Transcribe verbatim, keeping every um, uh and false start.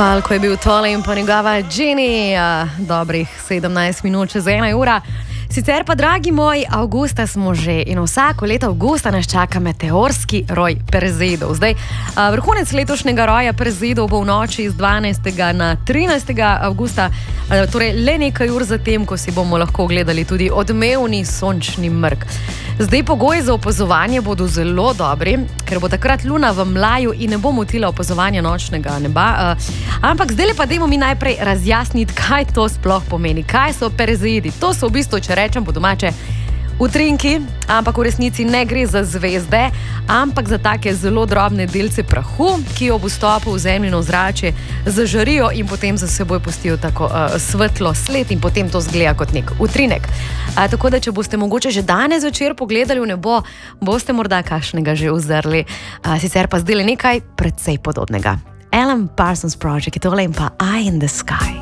Falko je bil tole in pa njegova Jenny, uh, dobrih sedemnajst minut čez ena ura. Sicer pa, dragi moji, avgusta smo že in vsako leto avgusta nas čaka meteorski roj Perzedov. Zdaj, uh, vrhunec letošnjega roja Perzedov bo v noči iz dvanajstega na trinajstega avgusta, uh, torej le nekaj ur zatem, ko si bomo lahko gledali tudi odmevni sončni mrk. Zdaj, pogoji za opazovanje bodo zelo dobri, ker bo takrat luna v mlaju in ne bo motila opazovanja nočnega neba. Uh, ampak zdaj pa dajmo mi najprej razjasniti, kaj to sploh pomeni. Kaj so Perzedi? To so v bistvu, če rečem po domače, utrinki, ampak v resnici ne gre za zvezde, ampak za take zelo drobne delce prahu, ki ob vstopu v zemljino ozračje zažarijo in potem za seboj pustijo tako uh, svetlo sled in potem to zgleda kot nek utrinek. Uh, tako da, če boste mogoče že danes večer pogledali v nebo, boste morda kakšnega že uzrli. Uh, sicer pa zdaj le nekaj precej podobnega. Alan Parsons Project je tole in pa Eye in the Sky.